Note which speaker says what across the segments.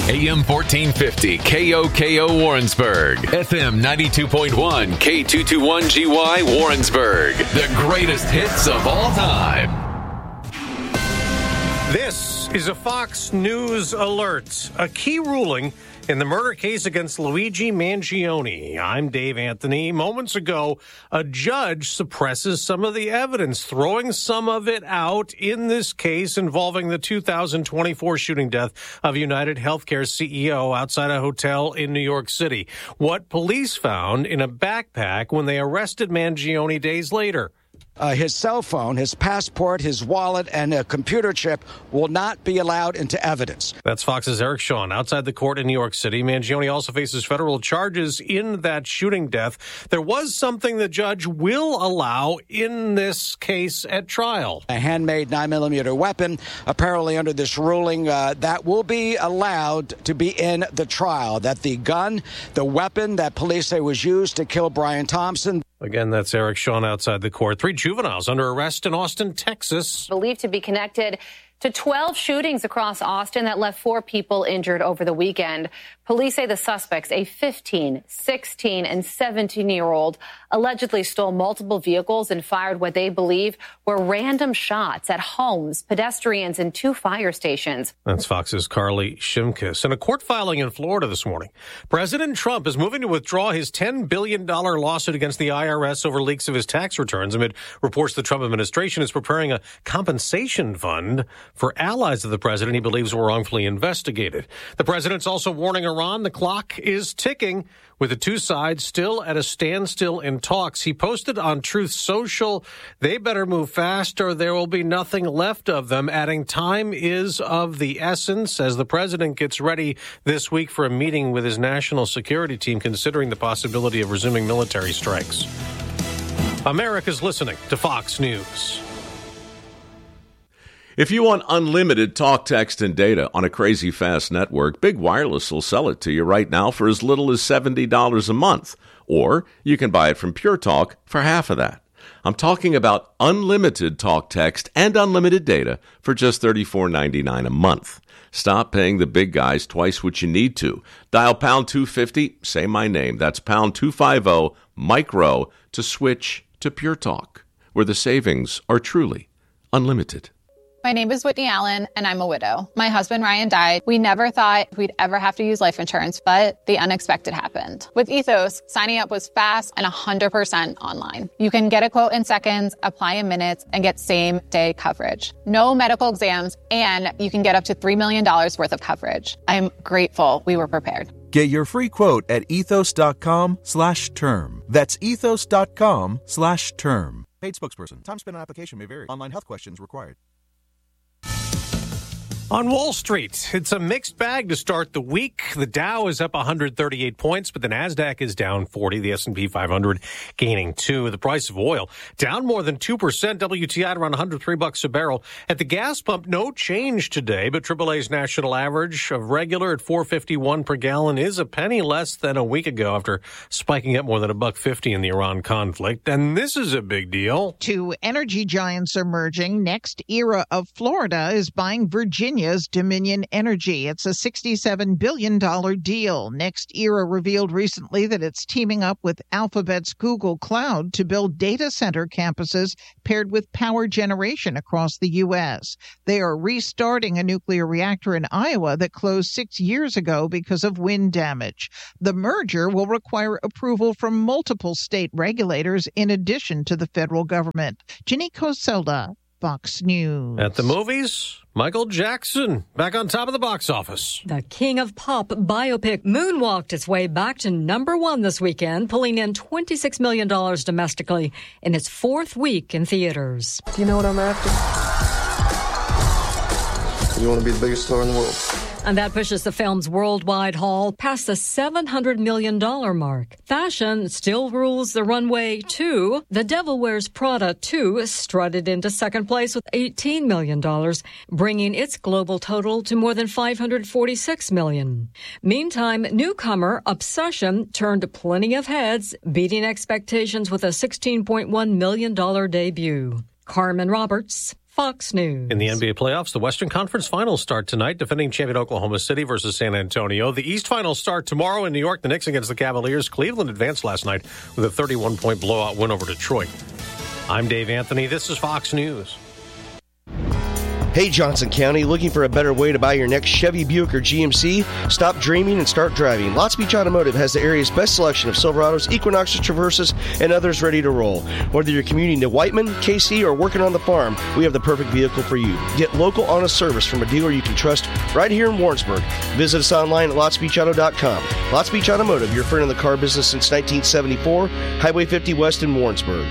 Speaker 1: AM 1450 KOKO Warrensburg, FM 92.1 K221GY Warrensburg. The greatest hits of all time.
Speaker 2: This is a Fox News alert. A key ruling in the murder case against Luigi Mangione. I'm Dave Anthony. Moments ago, a judge suppresses some of the evidence, throwing some of it out in this case involving the 2024 shooting death of United Healthcare CEO outside a hotel in New York City. What police found in a backpack when they arrested Mangione days later.
Speaker 3: His cell phone, his passport, his wallet, and a computer chip will not be allowed into evidence.
Speaker 2: That's Fox's Eric Shawn outside the court in New York City. Mangione also faces federal charges in that shooting death. There was something the judge will allow in this case at trial.
Speaker 3: A handmade 9mm weapon, apparently under this ruling, that will be allowed to be in the trial. That the gun, the weapon that police say was used to kill Brian Thompson.
Speaker 2: Again, that's Eric Shawn outside the court. 3 juveniles under arrest in Austin, Texas.
Speaker 4: Believed to be connected to 12 shootings across Austin that left 4 people injured over the weekend. Police say the suspects, a 15, 16, and 17-year-old, allegedly stole multiple vehicles and fired what they believe were random shots at homes, pedestrians, and 2 fire stations.
Speaker 2: That's Fox's Carly Shimkus. In a court filing in Florida this morning, President Trump is moving to withdraw his $10 billion lawsuit against the IRS over leaks of his tax returns amid reports the Trump administration is preparing a compensation fund for allies of the president he believes were wrongfully investigated. The president's also warning Iran the clock is ticking, with the two sides still at a standstill in talks. He posted on Truth Social, they better move fast or there will be nothing left of them, adding time is of the essence as the president gets ready this week for a meeting with his national security team, considering the possibility of resuming military strikes. America's listening to Fox News.
Speaker 5: If you want unlimited talk, text, and data on a crazy fast network, Big Wireless will sell it to you right now for as little as $70 a month. Or you can buy it from Pure Talk for half of that. I'm talking about unlimited talk, text, and unlimited data for just $34.99 a month. Stop paying the big guys twice what you need to. Dial pound 250, say my name. That's pound 250, micro, to switch to Pure Talk, where the savings are truly unlimited.
Speaker 6: My name is Whitney Allen, and I'm a widow. My husband, Ryan, died. We never thought we'd ever have to use life insurance, but the unexpected happened. With Ethos, signing up was fast and 100% online. You can get a quote in seconds, apply in minutes, and get same-day coverage. No medical exams, and you can get up to $3 million worth of coverage. I'm grateful we were prepared.
Speaker 7: Get your free quote at ethos.com/term. That's ethos.com/term. Paid spokesperson. Time spent on application may vary. Online health questions required.
Speaker 2: On Wall Street, it's a mixed bag to start the week. The Dow is up 138 points, but the Nasdaq is down 40. The S&P 500 gaining 2. The price of oil down more than 2%. WTI at around $103 a barrel. At the gas pump, no change today, but AAA's national average of regular at $4.51 per gallon is a penny less than a week ago after spiking up more than $1.50 in the Iran conflict. And this is a big deal.
Speaker 8: 2 energy giants are merging. Next Era of Florida is buying Virginia's Dominion Energy. It's a $67 billion deal. Next Era revealed recently that it's teaming up with Alphabet's Google Cloud to build data center campuses paired with power generation across the U.S. They are restarting a nuclear reactor in Iowa that closed 6 years ago because of wind damage. The merger will require approval from multiple state regulators in addition to the federal government. Ginny Coselda, Fox News.
Speaker 2: At the movies, Michael Jackson back on top of the box office.
Speaker 9: The King of Pop biopic moonwalked its way back to #1 this weekend, pulling in $26 million domestically in its 4th week in theaters.
Speaker 10: Do you know what I'm after? You want to be the biggest star in the world.
Speaker 9: And that pushes the film's worldwide haul past the $700 million mark. Fashion still rules the runway, too. The Devil Wears Prada 2 strutted into second place with $18 million, bringing its global total to more than $546 million. Meantime, newcomer Obsession turned plenty of heads, beating expectations with a $16.1 million debut. Carmen Roberts, Fox News.
Speaker 2: In the NBA playoffs, the Western Conference Finals start tonight. Defending champion Oklahoma City versus San Antonio. The East Finals start tomorrow in New York. The Knicks against the Cavaliers. Cleveland advanced last night with a 31-point blowout win over Detroit. I'm Dave Anthony. This is Fox News.
Speaker 11: Hey, Johnson County, looking for a better way to buy your next Chevy, Buick, or GMC? Stop dreaming and start driving. Lots Beach Automotive has the area's best selection of Silverados, Equinoxes, Traverses, and others ready to roll. Whether you're commuting to Whiteman, KC, or working on the farm, we have the perfect vehicle for you. Get local, honest service from a dealer you can trust right here in Warrensburg. Visit us online at lotsbeachauto.com. Lots Beach Automotive, your friend in the car business since 1974, Highway 50 West in Warrensburg.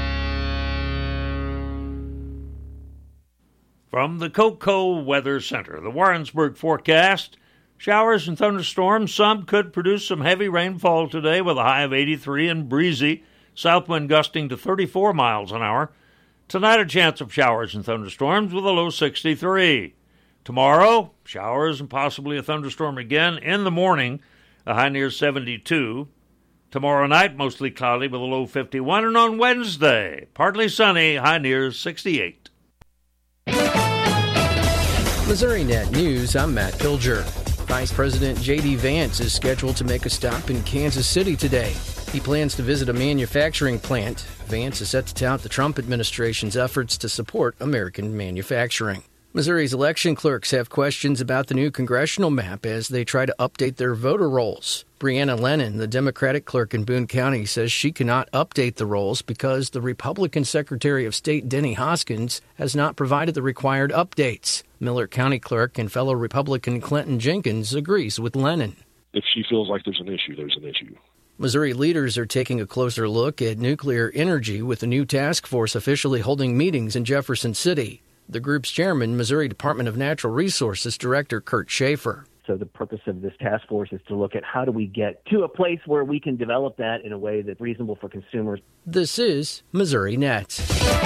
Speaker 12: From the Coco Weather Center, the Warrensburg forecast, showers and thunderstorms. Some could produce some heavy rainfall today with a high of 83 and breezy, south wind gusting to 34 miles an hour. Tonight, a chance of showers and thunderstorms with a low 63. Tomorrow, showers and possibly a thunderstorm again in the morning, a high near 72. Tomorrow night, mostly cloudy with a low 51. And on Wednesday, partly sunny, high near 68.
Speaker 13: Missouri Net News, I'm Matt Pilger. Vice President J.D. Vance is scheduled to make a stop in Kansas City today. He plans to visit a manufacturing plant. Vance is set to tout the Trump administration's efforts to support American manufacturing. Missouri's election clerks have questions about the new congressional map as they try to update their voter rolls. Brianna Lennon, the Democratic clerk in Boone County, says she cannot update the rolls because the Republican Secretary of State Denny Hoskins has not provided the required updates. Miller County clerk and fellow Republican Clinton Jenkins agrees with Lennon.
Speaker 14: If she feels like there's an issue, there's an issue.
Speaker 13: Missouri leaders are taking a closer look at nuclear energy with a new task force officially holding meetings in Jefferson City. The group's chairman, Missouri Department of Natural Resources Director Kurt Schaefer.
Speaker 15: So the purpose of this task force is to look at how do we get to a place where we can develop that in a way that's reasonable for consumers.
Speaker 13: This is Missouri Net.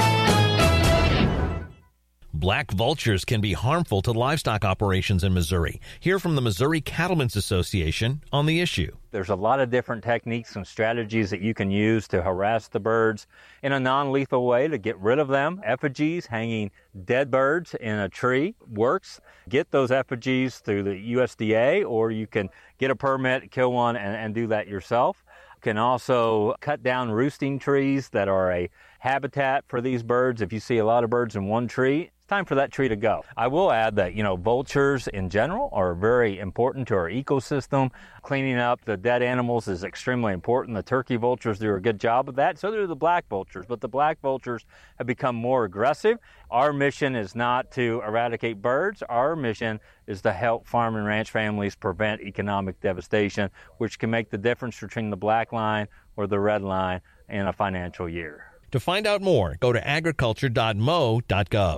Speaker 16: Black vultures can be harmful to livestock operations in Missouri. Hear from the Missouri Cattlemen's Association on the issue.
Speaker 17: There's a lot of different techniques and strategies that you can use to harass the birds in a non-lethal way to get rid of them. Effigies, hanging dead birds in a tree works. Get those effigies through the USDA, or you can get a permit, kill one, and do that yourself. You can also cut down roosting trees that are a habitat for these birds. If you see a lot of birds in one tree, it's time for that tree to go. I will add that, vultures in general are very important to our ecosystem. Cleaning up the dead animals is extremely important. The turkey vultures do a good job of that. So do the black vultures. But the black vultures have become more aggressive. Our mission is not to eradicate birds. Our mission is to help farm and ranch families prevent economic devastation, which can make the difference between the black line or the red line in a financial year.
Speaker 16: To find out more, go to agriculture.mo.gov.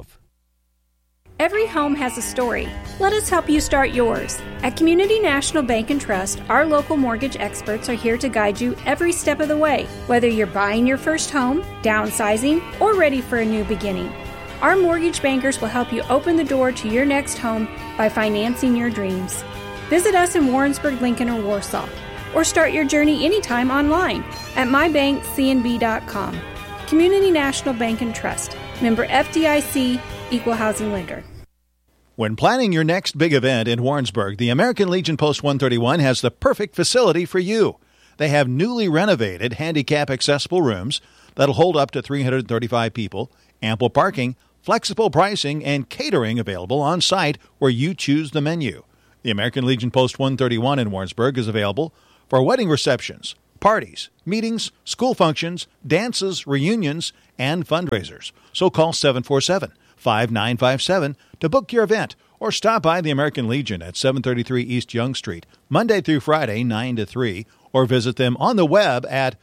Speaker 18: Every home has a story. Let us help you start yours. At Community National Bank and Trust, our local mortgage experts are here to guide you every step of the way, whether you're buying your first home, downsizing, or ready for a new beginning. Our mortgage bankers will help you open the door to your next home by financing your dreams. Visit us in Warrensburg, Lincoln, or Warsaw, or start your journey anytime online at mybankcnb.com. Community National Bank and Trust. Member FDIC, Equal Housing Lender.
Speaker 7: When planning your next big event in Warrensburg, the American Legion Post 131 has the perfect facility for you. They have newly renovated handicap-accessible rooms that'll hold up to 335 people, ample parking, flexible pricing, and catering available on site where you choose the menu. The American Legion Post 131 in Warrensburg is available for wedding receptions, parties, meetings, school functions, dances, reunions, and fundraisers. So call 747-5957 to book your event or stop by the American Legion at 733 East Young Street, Monday through Friday, 9 to 3, or visit them on the web at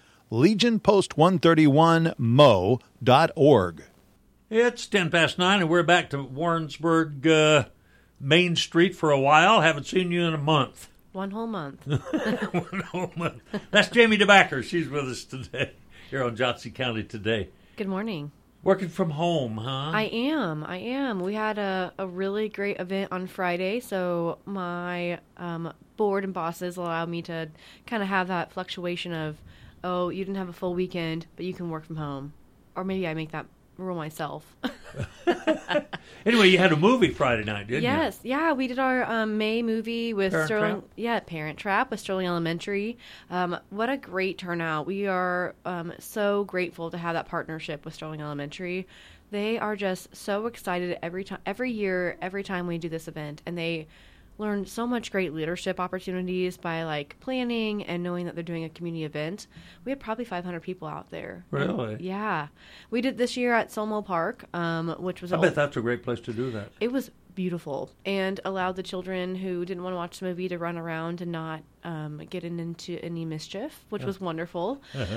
Speaker 7: legionpost131mo.org.
Speaker 12: It's 9:10, and we're back to Warrensburg Main Street for a while. Haven't seen you in a month.
Speaker 19: One whole month.
Speaker 12: One whole month. That's Jamie DeBacker. She's with us today here on Johnson County Today.
Speaker 19: Good morning.
Speaker 12: Working from home, huh?
Speaker 19: I am. We had a really great event on Friday, so my board and bosses allowed me to kind of have that fluctuation of, oh, you didn't have a full weekend, but you can work from home. Or maybe I make that rule myself.
Speaker 12: Anyway, you had a movie Friday night, didn't you?
Speaker 19: Yes, yeah, we did our May movie with
Speaker 12: Parent
Speaker 19: Sterling.
Speaker 12: Trap?
Speaker 19: Yeah, Parent Trap with Sterling Elementary. What a great turnout! We are so grateful to have that partnership with Sterling Elementary. They are just so excited every year, every time we do this event, and they learn so much great leadership opportunities by like planning and knowing that they're doing a community event. We had probably 500 people out there.
Speaker 12: Really?
Speaker 19: Yeah. We did this year at Somo Park, which was...
Speaker 12: I bet that's a great place to do that.
Speaker 19: It was beautiful and allowed the children who didn't want to watch the movie to run around and not get into any mischief, which was wonderful.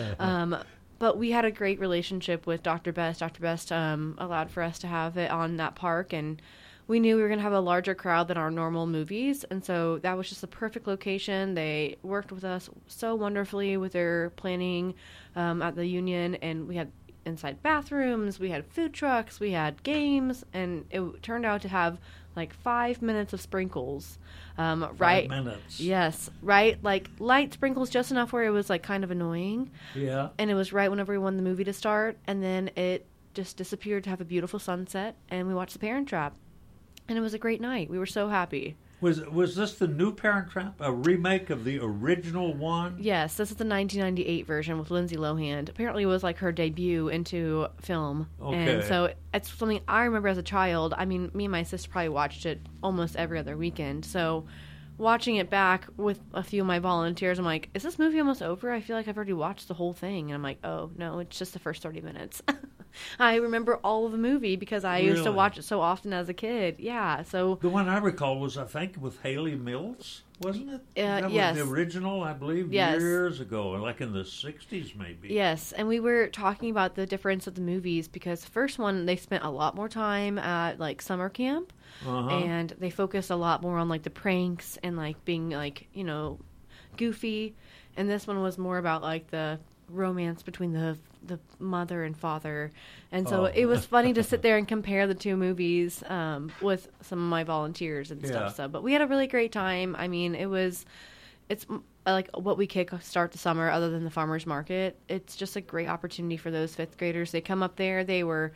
Speaker 19: But we had a great relationship with Dr. Best. Dr. Best allowed for us to have it on that park, and we knew we were going to have a larger crowd than our normal movies, and so that was just the perfect location. They worked with us so wonderfully with their planning at the Union, and we had inside bathrooms, we had food trucks, we had games, and it turned out to have like 5 minutes of sprinkles.
Speaker 12: 5 minutes.
Speaker 19: Yes, right? Like light sprinkles just enough where it was like kind of annoying.
Speaker 12: Yeah.
Speaker 19: And it was right whenever we wanted the movie to start, and then it just disappeared to have a beautiful sunset, and we watched The Parent Trap. And it was a great night. We were so happy.
Speaker 12: Was this the new Parent Trap? A remake of the original one?
Speaker 19: Yes, this is the 1998 version with Lindsay Lohan. Apparently it was like her debut into film.
Speaker 12: Okay.
Speaker 19: And so it's something I remember as a child. I mean, me and my sister probably watched it almost every other weekend. So watching it back with a few of my volunteers, I'm like, is this movie almost over? I feel like I've already watched the whole thing. And I'm like, oh, no, it's just the first 30 minutes. I remember all of the movie because I used to watch it so often as a kid. Yeah, so...
Speaker 12: The one I recall was, I think, with Haley Mills, wasn't it? That
Speaker 19: yes.
Speaker 12: was the original, I believe, years ago, like in the 60s maybe.
Speaker 19: Yes, and we were talking about the difference of the movies because the first one, they spent a lot more time at, like, summer camp, and they focused a lot more on, like, the pranks and, like, being, like, you know, goofy, and this one was more about, like, the romance between the mother and father, and so it was funny to sit there and compare the two movies with some of my volunteers and stuff. So, but we had a really great time. I mean, it's like what we start the summer other than the farmers market. It's just a great opportunity for those fifth graders. They come up there. They were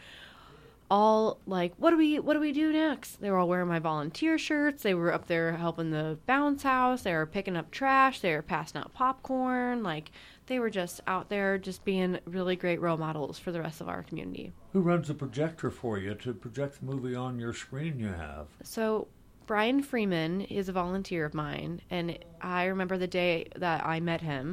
Speaker 19: all like, what do we do next? They were all wearing my volunteer shirts. They were up there helping the bounce house. They were picking up trash. They were passing out popcorn. Like, they were just out there just being really great role models for the rest of our community.
Speaker 12: Who runs the projector for you to project the movie on your screen you have?
Speaker 19: So Brian Freeman is a volunteer of mine, and I remember the day that I met him.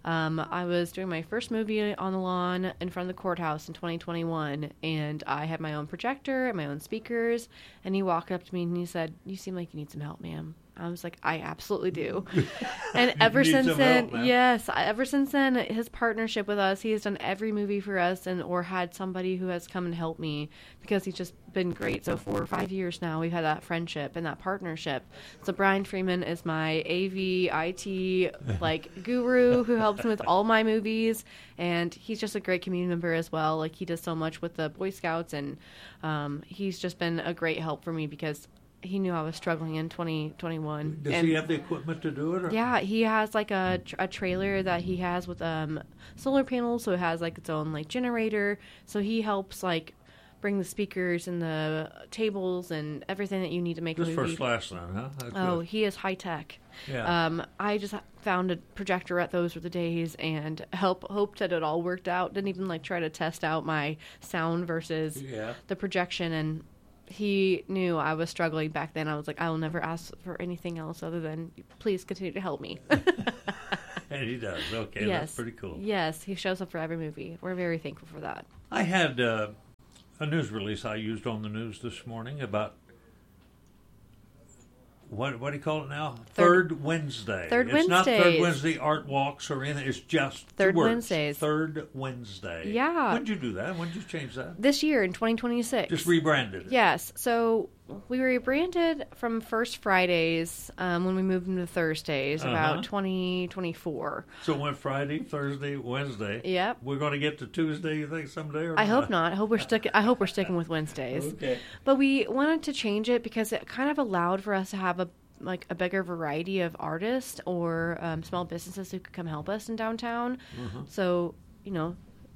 Speaker 19: I was doing my first movie on the lawn in front of the courthouse in 2021, and I had my own projector and my own speakers, and he walked up to me and he said, "You seem like you need some help, ma'am." I was like, I absolutely do. And ever since then, ever since then, his partnership with us, he has done every movie for us or had somebody who has come and helped me because he's just been great. So 4 or 5 years now, we've had that friendship and that partnership. So Brian Freeman is my AV, IT, like guru who helps me with all my movies. And he's just a great community member as well. Like, he does so much with the Boy Scouts, and he's just been a great help for me because he knew I was struggling in 2021.
Speaker 12: Does he have the equipment to do it? Or?
Speaker 19: Yeah, he has like a trailer that he has with solar panels, so it has like its own like generator. So he helps like bring the speakers and the tables and everything that you need to make a movie.
Speaker 12: Just first class then, huh? That's
Speaker 19: he is high tech.
Speaker 12: Yeah.
Speaker 19: I just found a projector at those were the days and hoped that it all worked out. Didn't even like try to test out my sound versus the projection, and he knew I was struggling back then. I was like, I will never ask for anything else other than please continue to help me.
Speaker 12: And he does. Okay,
Speaker 19: yes.
Speaker 12: That's pretty cool.
Speaker 19: Yes, he shows up for every movie. We're very thankful for that.
Speaker 12: I had a news release I used on the news this morning about what do you call it now? Third Wednesday. It's not Third Wednesday art walks or anything. It's just
Speaker 19: Third
Speaker 12: words.
Speaker 19: Wednesdays.
Speaker 12: Third Wednesday.
Speaker 19: Yeah.
Speaker 12: When did you do that? When did you change that?
Speaker 19: This year in 2026.
Speaker 12: Just rebranded it.
Speaker 19: Yes. So we rebranded from First Fridays when we moved into Thursdays about 2024.
Speaker 12: So it went Friday, Thursday, Wednesday.
Speaker 19: Yep.
Speaker 12: We're going to get to Tuesday, you think, someday? Or
Speaker 19: I hope not. I hope we're sticking with Wednesdays.
Speaker 12: Okay.
Speaker 19: But we wanted to change it because it kind of allowed for us to have a bigger variety of artists or small businesses who could come help us in downtown. So,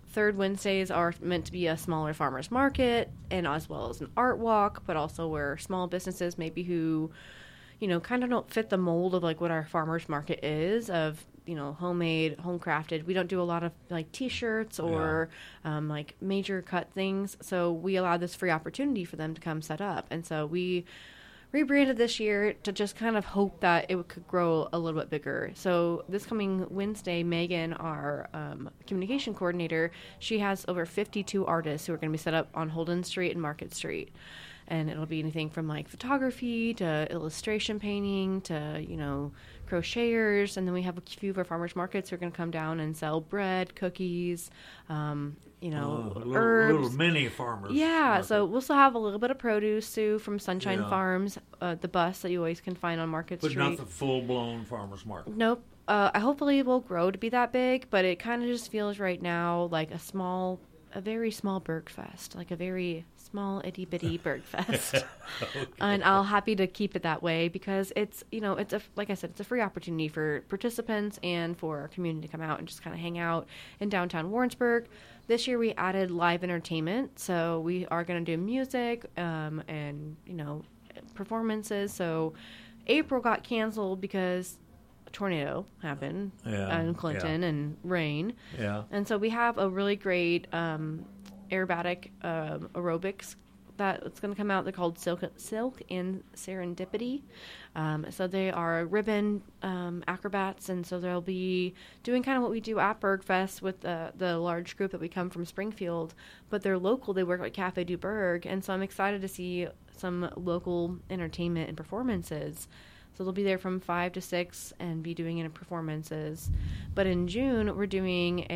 Speaker 19: third Wednesdays are meant to be a smaller farmers market and as well as an art walk, but also where small businesses maybe who, kind of don't fit the mold of like what our farmers market is of, homemade, home crafted. We don't do a lot of like T-shirts or like major cut things. So we allow this free opportunity for them to come set up. And so we rebranded this year to just kind of hope that it could grow a little bit bigger. So this coming Wednesday, Megan, our communication coordinator, she has over 52 artists who are going to be set up on Holden Street and Market Street. And it'll be anything from like photography to illustration painting to, crocheters. And then we have a few of our farmers markets who are going to come down and sell bread, cookies, herbs.
Speaker 12: Little mini farmers.
Speaker 19: Yeah,
Speaker 12: market.
Speaker 19: so we'll still have a little bit of produce too from Sunshine Farms, the bus that you always can find on Market Street.
Speaker 12: But not the full-blown farmers market.
Speaker 19: Nope. Hopefully it will grow to be that big, but it kind of just feels right now like a very small Bergfest, like a very small itty-bitty Bergfest. Okay. And I'll happy to keep it that way because it's, like I said, it's a free opportunity for participants and for our community to come out and just kind of hang out in downtown Warrensburg. This year we added live entertainment, so we are going to do music and, performances. So April got canceled because a tornado happened in Clinton and rain. Yeah. And so we have a really great aerobatic aerobics that's going to come out. They're called Silk and Serendipity. So they are ribbon acrobats, and so they'll be doing kind of what we do at Bergfest with the large group that we come from Springfield, but they're local. They work at Cafe du Berg, and so I'm excited to see some local entertainment and performances. So they'll be there from 5 to 6 and be doing any performances. But in June, we're doing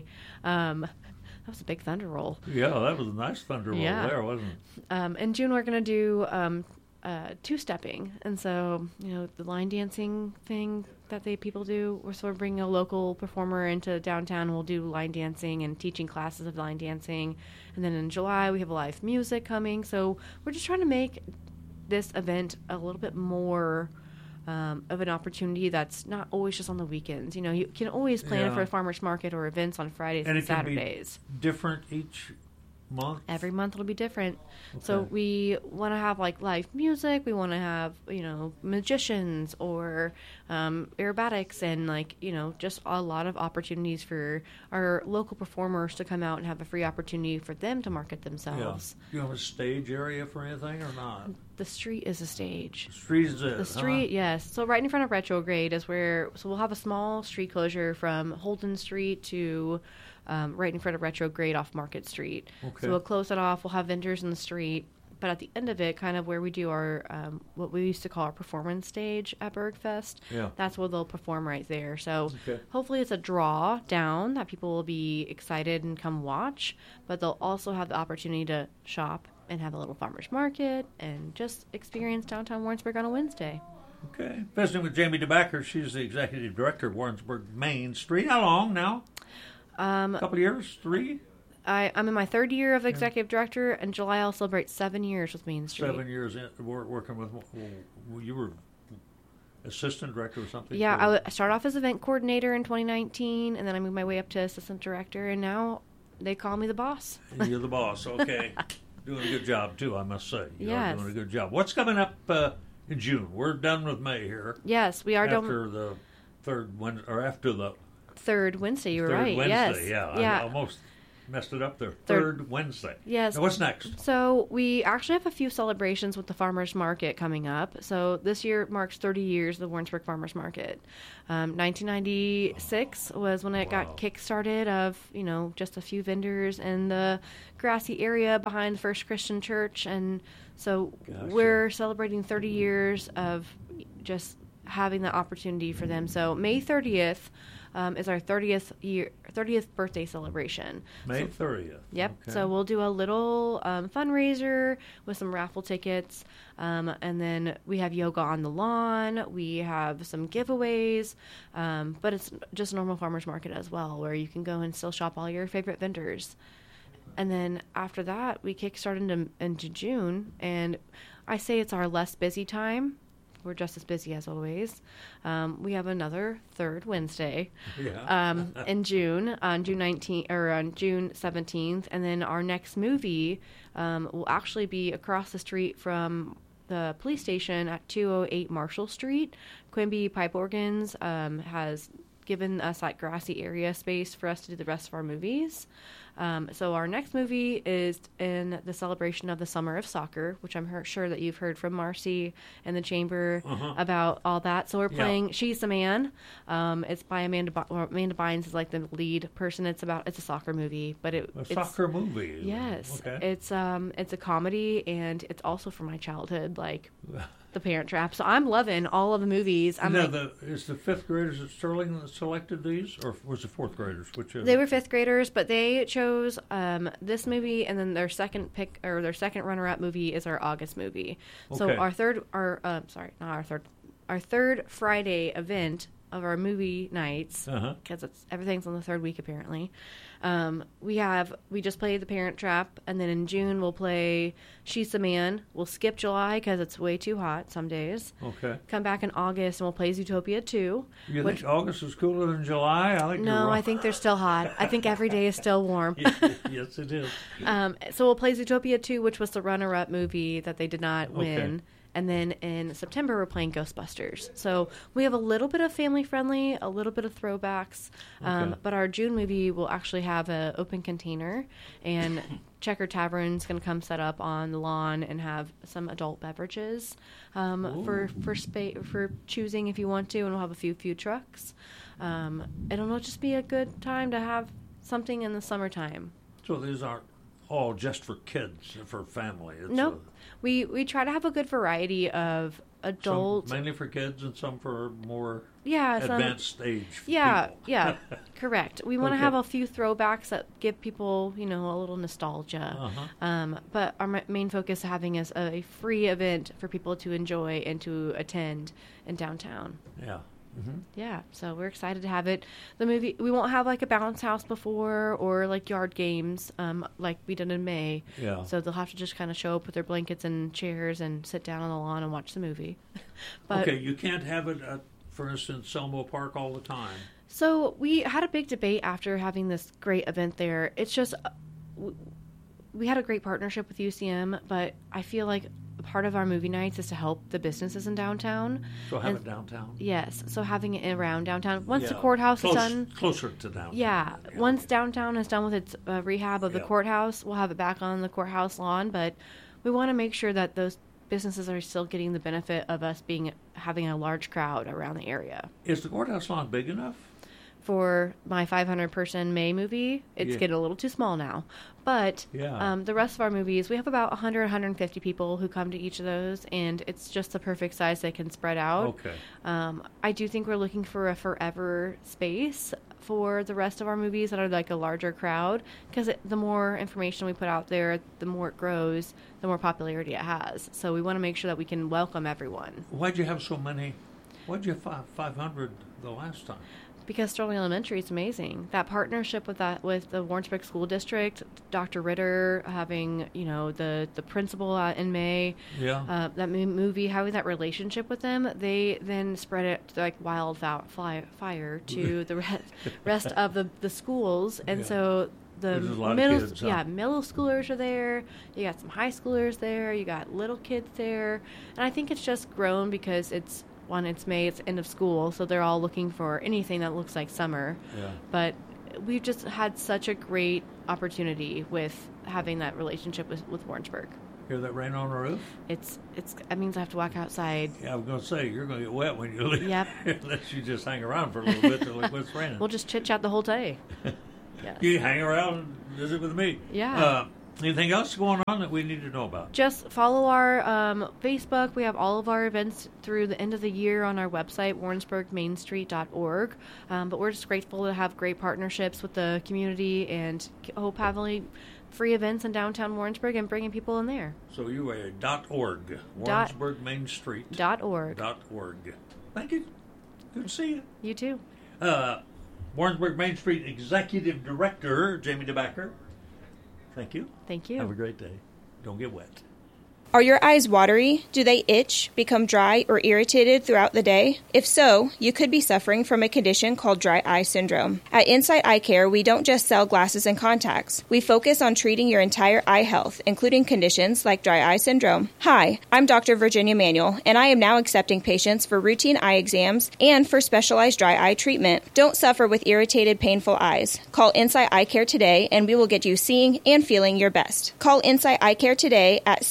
Speaker 19: that was a big thunder roll.
Speaker 12: Yeah, that was a nice thunder roll there, wasn't it?
Speaker 19: In June, we're going to do two-stepping. And so, the line dancing thing that people do, we're sort of bringing a local performer into downtown. We'll do line dancing and teaching classes of line dancing. And then in July, we have live music coming. So we're just trying to make this event a little bit more of an opportunity that's not always just on the weekends. You can always plan for a farmer's market or events on Fridays and Saturdays.
Speaker 12: Can be different each month?
Speaker 19: Every month it'll be different. Okay. So we want to have like live music. We want to have, magicians or aerobatics and just a lot of opportunities for our local performers to come out and have a free opportunity for them to market themselves.
Speaker 12: Yeah. Do you have a stage area for anything or not?
Speaker 19: The street is a stage.
Speaker 12: The street is it?
Speaker 19: The street, yes. So right in front of Retrograde is so we'll have a small street closure from Holden Street to right in front of Retrograde off Market Street. Okay. So we'll close it off. We'll have vendors in the street. But at the end of it, kind of where we do our, what we used to call our performance stage at Bergfest, that's where they'll perform right there. So hopefully it's a draw down that people will be excited and come watch. But they'll also have the opportunity to shop and have a little farmer's market and just experience downtown Warrensburg on a Wednesday.
Speaker 12: Okay. Visiting with Jamie DeBacker. She's the executive director of Warrensburg Main Street. How long now? A couple of years? 3?
Speaker 19: I'm in my 3rd year of executive director. In July, I'll celebrate 7 years with Main Street.
Speaker 12: 7 years working with. You were assistant director or something?
Speaker 19: Yeah, I started off as event coordinator in 2019, and then I moved my way up to assistant director, and now they call me the boss.
Speaker 12: And you're the boss, okay. Doing a good job, too, I must say. You
Speaker 19: are
Speaker 12: doing a good job. What's coming up in June? We're done with May here.
Speaker 19: Yes, we are done.
Speaker 12: After the third Wednesday, or after the
Speaker 19: third Wednesday, you were right.
Speaker 12: Wednesday,
Speaker 19: yes.
Speaker 12: I almost messed it up there. Third Wednesday.
Speaker 19: Yes.
Speaker 12: Now, what's next?
Speaker 19: So we actually have a few celebrations with the farmers market coming up. So this year marks 30 years of the Warrensburg Farmers Market. 1996 was when it got kick-started of, just a few vendors in the grassy area behind the First Christian Church. And so we're celebrating 30 years of just having the opportunity for them. So May 30th is our 30th birthday celebration.
Speaker 12: May 30th.
Speaker 19: Yep.
Speaker 12: Okay.
Speaker 19: So we'll do a little fundraiser with some raffle tickets, and then we have yoga on the lawn. We have some giveaways, but it's just a normal farmers market as well, where you can go and still shop all your favorite vendors. And then after that, we kickstart into June, and I say it's our less busy time we're just as busy as always. We have another third Wednesday in June, on June 19th or on June 17th, and then our next movie will actually be across the street from the police station at 208 Marshall Street. Quimby Pipe Organs has given us that grassy area space for us to do the rest of our movies. So our next movie is in the celebration of the Summer of Soccer, which I'm sure that you've heard from Marcy and the Chamber about all that. So we're playing She's the Man. It's by Amanda Bynes is like the lead person. It's a soccer movie, but it's
Speaker 12: soccer movie.
Speaker 19: Yes,
Speaker 12: okay.
Speaker 19: it's a comedy, and it's also from my childhood, like The Parent Trap. So I'm loving all of the movies.
Speaker 12: Is the fifth graders at Sterling that selected these, or was it fourth graders?
Speaker 19: They were fifth graders, but they chose this movie, and then their second pick or their second runner-up movie is our August movie. So our third Friday event of our movie nights, because everything's on the third week apparently. We just played The Parent Trap, and then in June we'll play She's the Man. We'll skip July because it's way too hot some days.
Speaker 12: Okay.
Speaker 19: Come back in August and we'll play Zootopia 2.
Speaker 12: You think August is cooler than July?
Speaker 19: I think they're still hot. I think every day is still warm.
Speaker 12: Yes, it is.
Speaker 19: So we'll play Zootopia 2, which was the runner-up movie that they did not win.
Speaker 12: Okay.
Speaker 19: And then in September, we're playing Ghostbusters. So we have a little bit of family-friendly, a little bit of throwbacks. But our June movie will actually have an open container. And Checker Tavern's going to come set up on the lawn and have some adult beverages for choosing if you want to. And we'll have a few food trucks. It'll just be a good time to have something in the summertime.
Speaker 12: So these aren't all just for kids, for family?
Speaker 19: Nope. We try to have a good variety of adult,
Speaker 12: mainly for kids, and some for more advanced age.
Speaker 19: Yeah, correct. We want to have a few throwbacks that give people, a little nostalgia. But our main focus is having is a free event for people to enjoy and to attend in downtown.
Speaker 12: Yeah. Mm-hmm.
Speaker 19: Yeah, so we're excited to have it. The movie, we won't have like a bounce house before or like yard games like we did in May.
Speaker 12: Yeah.
Speaker 19: So they'll have to just kind of show up with their blankets and chairs and sit down on the lawn and watch the movie. But,
Speaker 12: okay, you can't have it at, for instance, Selmo Park all the time.
Speaker 19: So we had a big debate after having this great event there. It's just, we had a great partnership with UCM, but I feel like part of our movie nights is to help the businesses in downtown.
Speaker 12: So have it downtown?
Speaker 19: Yes. So having it around downtown. Once the courthouse is done.
Speaker 12: Closer to downtown.
Speaker 19: Yeah. Once downtown is done with its rehab of the courthouse, we'll have it back on the courthouse lawn. But we want to make sure that those businesses are still getting the benefit of us having a large crowd around the area.
Speaker 12: Is the courthouse lawn big enough?
Speaker 19: For my 500-person May movie, it's getting a little too small now. But the rest of our movies, we have about 100, 150 people who come to each of those, and it's just the perfect size they can spread out.
Speaker 12: Okay.
Speaker 19: I do think we're looking for a forever space for the rest of our movies that are like a larger crowd, because the more information we put out there, the more it grows, the more popularity it has. So we want to make sure that we can welcome everyone.
Speaker 12: Why'd you have so many? Why'd you have 500 the last time?
Speaker 19: Because Sterling Elementary is amazing. That partnership with the Warrensburg School District, Dr. Ritter having the principal in May, that movie, having that relationship with them, they then spread it like wildfire to the rest of the schools, and so the middle schoolers are there. You got some high schoolers there. You got little kids there, and I think it's just grown because it's May, it's end of school, so they're all looking for anything that looks like summer. Yeah. But we've just had such a great opportunity with having that relationship with Warrensburg.
Speaker 12: Hear that rain on the roof?
Speaker 19: It means I have to walk outside.
Speaker 12: Yeah, I was going to say, you're going to get wet when you leave.
Speaker 19: Yep.
Speaker 12: Unless you just hang around for a little bit till it quits raining.
Speaker 19: We'll just chit-chat the whole day.
Speaker 12: Yes. You hang around and visit with me.
Speaker 19: Yeah.
Speaker 12: Anything else going on that we need to know about?
Speaker 19: Just follow our Facebook. We have all of our events through the end of the year on our website, warrensburgmainstreet.org. But we're just grateful to have great partnerships with the community and hope having free events in downtown Warrensburg and bringing people in there.
Speaker 12: So you are .org, Warrensburg Main Street.
Speaker 19: .org.
Speaker 12: .org. Thank you. Good to see you.
Speaker 19: You too.
Speaker 12: Warrensburg Main Street Executive Director, Jamie DeBacker. Thank you.
Speaker 19: Thank you.
Speaker 12: Have a great day. Don't get wet.
Speaker 20: Are your eyes watery? Do they itch, become dry, or irritated throughout the day? If so, you could be suffering from a condition called dry eye syndrome. At Insight Eye Care, we don't just sell glasses and contacts. We focus on treating your entire eye health, including conditions like dry eye syndrome. Hi, I'm Dr. Virginia Manuel, and I am now accepting patients for routine eye exams and for specialized dry eye treatment. Don't suffer with irritated, painful eyes. Call Insight Eye Care today, and we will get you seeing and feeling your best. Call Insight Eye Care today at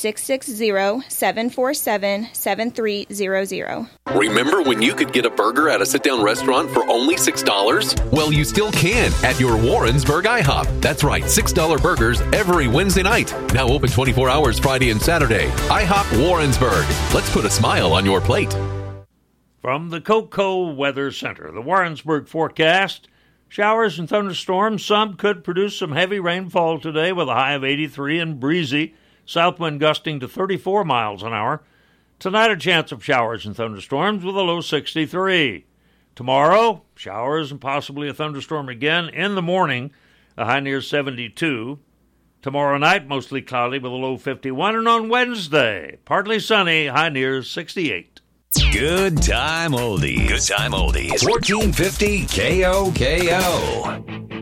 Speaker 20: 660-747-7300.
Speaker 1: Remember when you could get a burger at a sit-down restaurant for only $6? Well, you still can at your Warrensburg IHOP. That's right, $6 burgers every Wednesday night. Now open 24 hours Friday and Saturday. IHOP Warrensburg. Let's put a smile on your plate.
Speaker 12: From the Coco Weather Center, the Warrensburg forecast: showers and thunderstorms. Some could produce some heavy rainfall today with a high of 83 and breezy. South wind gusting to 34 miles an hour. Tonight, a chance of showers and thunderstorms with a low 63. Tomorrow, showers and possibly a thunderstorm again in the morning, a high near 72. Tomorrow night, mostly cloudy with a low 51. And on Wednesday, partly sunny, high near 68.
Speaker 21: Good time oldies. Good time oldies. 1450 KOKO.